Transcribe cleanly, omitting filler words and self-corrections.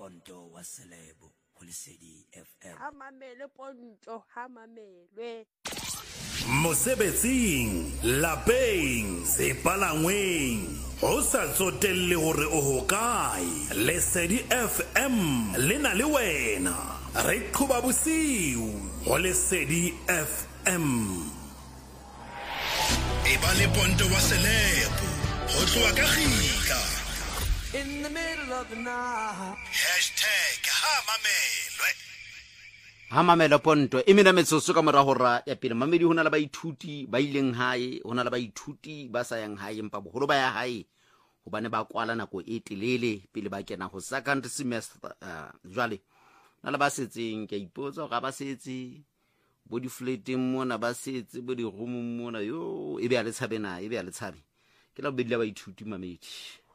Ponto wa Selebo ho Lesedi FM. Hamamele Ponto, hamamelwe. Mosebetsing, lapeng, sepalangweng, ho sa tsotelle hore o hokae. Lesedi FM le na le wena. Re qhoba bosiu ho Lesedi FM. Eba le Ponto wa Selebo ho tloha ka kgika. In the middle of the night. #hamamelwe. Hamamela Ponto e mena metsotso ka mora hora ya pele. Mamedi hona la baithuti ba ileng hae, hona la baithuti ba sa yang hae empa boholo ba ya hae hobane ba kwala nako e telele pele ba kena ho second semester. Jwale na la ba setseng ke ipotsa ga ba setse bo di flateng mona ba setse bo di room mona yo e be a le tshabena e be a le tshabe ke la bobedi la baithuti Mamedi.